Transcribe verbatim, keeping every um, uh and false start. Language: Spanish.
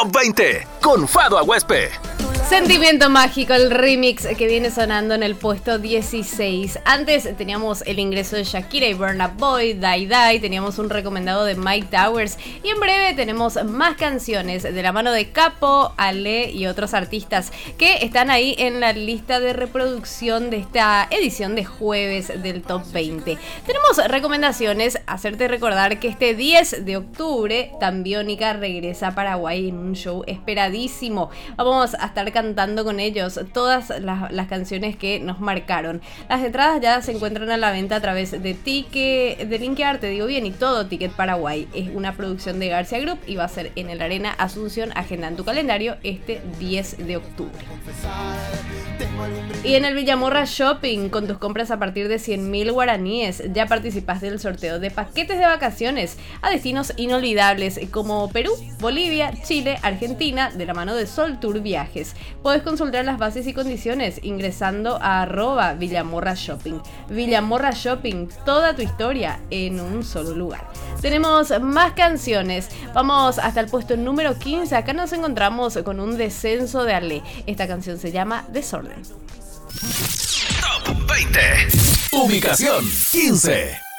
Top veinte con Fado Aguespe. Sentimiento Mágico, el remix que viene sonando en el puesto dieciséis. Antes teníamos el ingreso de Shakira y Burna Boy, Die Die, teníamos un recomendado de Mike Towers y en breve tenemos más canciones de la mano de Capo, Ale y otros artistas que están ahí en la lista de reproducción de esta edición de jueves del Top veinte. Tenemos recomendaciones, hacerte recordar que este diez de octubre Tambiónica regresa a Paraguay en un show esperadísimo. Vamos a estar cantando con ellos todas las, las canciones que nos marcaron. Las entradas ya se encuentran a la venta a través de Ticket, de Linkear, te digo bien, y todo Ticket Paraguay. Es una producción de García Group y va a ser en el Arena Asunción. Agenda en tu calendario este diez de octubre. Y en el Villamorra Shopping, con tus compras a partir de cien mil guaraníes, ya participaste del sorteo de paquetes de vacaciones a destinos inolvidables como Perú, Bolivia, Chile, Argentina, de la mano de Sol Tour Viajes. Puedes consultar las bases y condiciones ingresando a arroba Villamorra Shopping. Villamorra Shopping, toda tu historia en un solo lugar. Tenemos más canciones. Vamos hasta el puesto número quince. Acá nos encontramos con un descenso de Ale. Esta canción se llama Desorden. Top veinte. Ubicación quince.